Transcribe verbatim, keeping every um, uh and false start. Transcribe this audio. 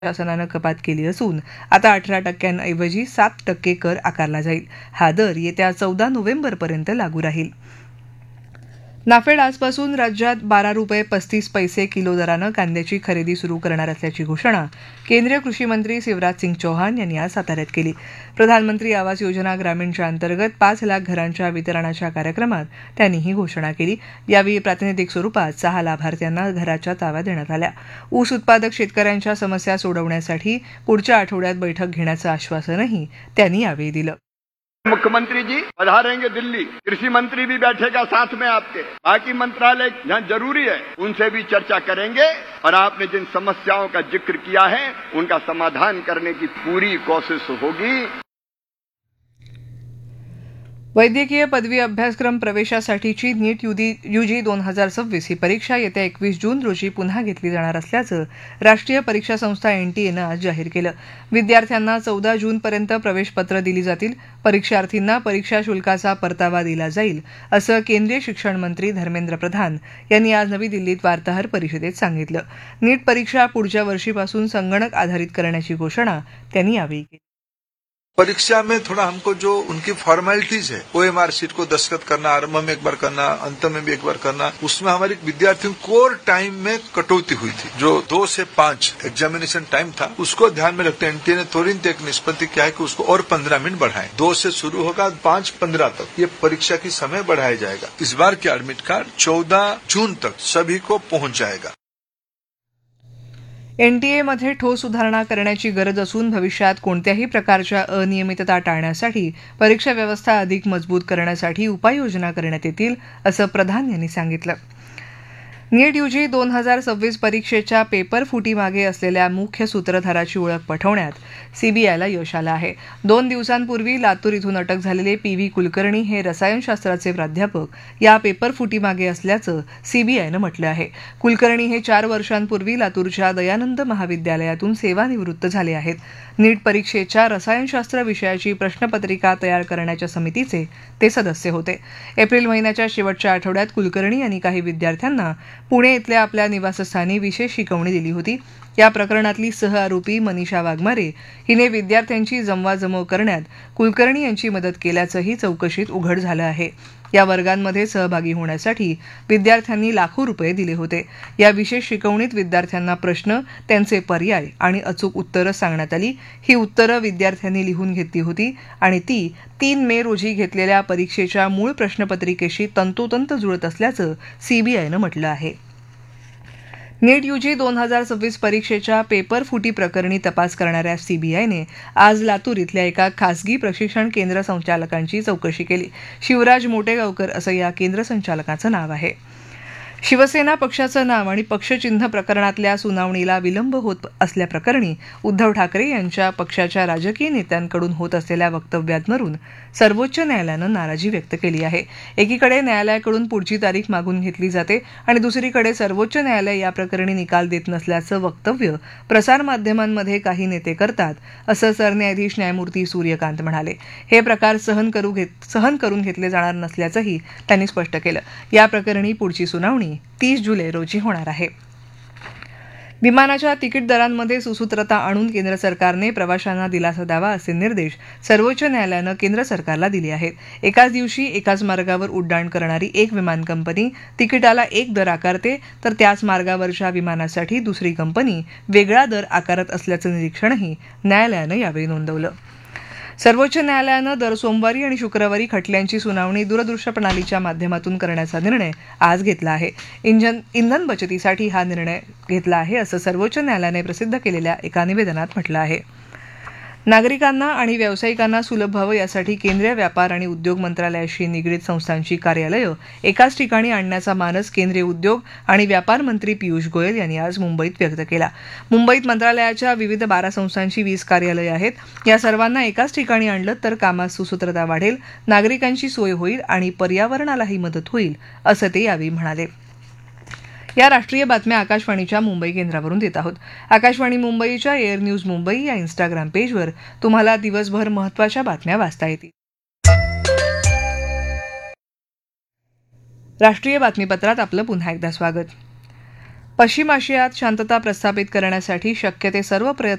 शासनानं कपात केली असून आता अठरा टक्क्यांऐवजी सात टक्के कर आकारला जाईल. हा दर येत्या चौदा नोव्हेंबरपर्यंत लागू राहील. नाफेड आजपासून राज्यात बारा रुपये पस्तीस पैसे किलो दरानं कांद्याची खरेदी सुरू करणार असल्याची घोषणा केंद्रीय कृषी मंत्री शिवराज सिंग चौहान यांनी आज साताऱ्यात केली. प्रधानमंत्री आवास योजना ग्रामीणच्या अंतर्गत पाच लाख घरांच्या वितरणाच्या कार्यक्रमात त्यांनी ही घोषणा केली. यावेळी प्रातिनिधिक स्वरूपात सहा लाभार्थ्यांना घराच्या ताव्या देण्यात आल्या. ऊस उत्पादक शेतकऱ्यांच्या समस्या सोडवण्यासाठी पुढच्या आठवड्यात बैठक घेण्याचं आश्वासनही त्यांनी यावेळी दिलं. मुख्यमंत्री जी पधारेंगे दिल्ली, कृषि मंत्री भी बैठेगा साथ में आपके, बाकी मंत्रालय जहाँ जरूरी है उनसे भी चर्चा करेंगे और आपने जिन समस्याओं का जिक्र किया है उनका समाधान करने की पूरी कोशिश होगी. वैद्यकीय पदवी अभ्यासक्रम प्रवेशासाठीची नीट यूजी दोन हजार सव्वीस ही परीक्षा येत्या एकवीस जून रोजी पुन्हा घेतली जाणार असल्याचं राष्ट्रीय परीक्षा संस्था एनटीएनं आज जाहीर केलं. विद्यार्थ्यांना चौदा जूनपर्यंत प्रवेशपत्र दिली जातील. परीक्षार्थींना परीक्षा शुल्काचा परतावा दिला जाईल असं केंद्रीय शिक्षण मंत्री धर्मेंद्र प्रधान यांनी आज नवी दिल्लीत वार्ताहर परिषदेत सांगितलं. नीट परीक्षा पुढच्या वर्षीपासून संगणक आधारित करण्याची घोषणा त्यांनी यावेळी केली. परीक्षा में थोड़ा हमको जो उनकी फॉर्मेलिटीज है ओएमआर शीट को दस्तखत करना, आरंभ में एक बार करना, अंत में भी एक बार करना, उसमें हमारे विद्यार्थियों कोर टाइम में कटौती हुई थी. जो दो से पांच एग्जामिनेशन टाइम था उसको ध्यान में रखते एनटीए ने तुरंत एक निष्पत्ति किया है कि उसको और पंद्रह मिनट बढ़ाएं. दो से शुरू होगा पांच पंद्रह तक ये परीक्षा की समय बढ़ाया जाएगा. इस बार के एडमिट कार्ड चौदह जून तक सभी को पहुंच जाएगा. एनटीएमध्ये ठोस सुधारणा करण्याची गरज असून भविष्यात कोणत्याही प्रकारच्या अनियमितता टाळण्यासाठी परीक्षा व्यवस्था अधिक मजबूत करण्यासाठी उपाययोजना करण्यात येतील असं प्रधान यांनी सांगितलं. नीट यूजी दोन हजार सव्वीस परीक्षेच्या पेपर फुटीमागे असलेल्या मुख्य सूत्रधाराची ओळख पटवण्यात सीबीआयला यश आलं आहे. दोन दिवसांपूर्वी लातूर इथून अटक झालेले पी व्ही कुलकर्णी हे रसायनशास्त्राचे प्राध्यापक या पेपर फुटीमागे असल्याचं सीबीआयनं म्हटलं आहे. कुलकर्णी हे चार वर्षांपूर्वी लातूरच्या दयानंद महाविद्यालयातून सेवानिवृत्त झाले आहेत. नीट परीक्षेच्या रसायनशास्त्र विषयाची प्रश्नपत्रिका तयार करण्याच्या समितीचे ते सदस्य होते. एप्रिल महिन्याच्या शेवटच्या आठवड्यात कुलकर्णी यांनी काही विद्यार्थ्यांना पुणे इथल्या आपल्या निवासस्थानी विशेष शिकवणी दिली होती. या प्रकरणातली सहआरोपी मनीषा वाघमारे हिने विद्यार्थ्यांची जमवाजमव करण्यात कुलकर्णी यांची मदत केल्याचंही चौकशीत उघड झालं आहे. या वर्गांमध्ये सहभागी होण्यासाठी विद्यार्थ्यांनी लाखो रुपये दिले होते. या विशेष शिकवणीत विद्यार्थ्यांना प्रश्न, त्यांचे पर्याय आणि अचूक उत्तरं सांगण्यात आली. ही उत्तरं विद्यार्थ्यांनी लिहून घेतली होती आणि ती तीन मे रोजी घेतलेल्या परीक्षेच्या मूळ प्रश्नपत्रिकेशी तंतोतंत जुळत असल्याचं सीबीआयनं म्हटलं आहे. नीट यूजी दोन हजार सव्वीस परीक्षेच्या पेपर फुटी प्रकरणी तपास करणाऱ्या सीबीआयने आज लातूर इथल्या एका खासगी प्रशिक्षण केंद्र संचालकांची चौकशी केली. शिवराज मोटेगावकर असं या केंद्र संचालकाचं नाव आहे. शिवसेना पक्षाचं नाव आणि पक्षचिन्ह प्रकरणातल्या सुनावणीला विलंब होत असल्याप्रकरणी उद्धव ठाकरे यांच्या पक्षाच्या राजकीय नेत्यांकडून होत असलेल्या वक्तव्यांवरून सर्वोच्च न्यायालयानं नाराजी व्यक्त केली आहे. एकीकडे न्यायालयाकडून पुढची तारीख मागून घेतली जाते आणि दुसरीकडे सर्वोच्च न्यायालय या प्रकरणी निकाल देत नसल्याचं वक्तव्य प्रसारमाध्यमांमध्ये काही नेते करतात असं सरन्यायाधीश न्यायमूर्ती सूर्यकांत म्हणाले. हे प्रकार सहन करू घेत सहन करून घेतले जाणार नसल्याचंही त्यांनी स्पष्ट केलं. या प्रकरणी पुढची सुनावणी तीस जुलै रोजी होणार आहे. विमानाच्या तिकीट दरांमध्ये सुसूत्रता आणून केंद्र सरकारने प्रवाशांना दिलासा द्यावा असे निर्देश सर्वोच्च न्यायालयानं केंद्र सरकारला दिले आहेत. एकाच दिवशी एकाच मार्गावर उड्डाण करणारी एक विमान कंपनी तिकिटाला एक दर आकारते तर त्याच मार्गावरच्या विमानासाठी दुसरी कंपनी वेगळा दर आकारत असल्याचं निरीक्षणही न्यायालयानं यावेळी नोंदवलं. सर्वोच्च न्यायालयानं दर सोमवारी आणि शुक्रवारी खटल्यांची सुनावणी दूरदृश्य प्रणालीच्या माध्यमातून करण्याचा निर्णय आज घेतला आहे. इंधन इंधन बचतीसाठी हा निर्णय घेतला आहे असं सर्वोच्च न्यायालयाने प्रसिद्ध केलेल्या एका निवेदनात म्हटलं आहे. नागरिकांना आणि व्यावसायिकांना सुलभ व्हावं यासाठी केंद्रीय व्यापार आणि उद्योग मंत्रालयाशी निगडीत संस्थांची कार्यालयं एकाच ठिकाणी आणण्याचा मानस केंद्रीय उद्योग आणि व्यापार मंत्री पियुष गोयल यांनी आज मुंबईत व्यक्त केला. मुंबईत मंत्रालयाच्या विविध बारा संस्थांची वीस कार्यालयं आहेत. या सर्वांना एकाच ठिकाणी आणलं तर कामात सुसूत्रता वाढेल, नागरिकांची सोय होईल आणि पर्यावरणालाही मदत होईल असं ते यावेळी म्हणाले. या राष्ट्रीय बातम्या आकाशवाणीच्या मुंबई केंद्रावरून देत आहोत. आकाशवाणी मुंबईच्या एअर न्यूज मुंबई या इन्स्टाग्राम पेजवर तुम्हाला दिवसभर महत्त्वाच्या बातम्या वाचता येतील. राष्ट्रीय बातमीपत्रात आपलं पुन्हा एकदा स्वागत. पश्चिम आशियात शांतता प्रस्थापित करण्यासाठी शक्य ते सर्व प्रयत्न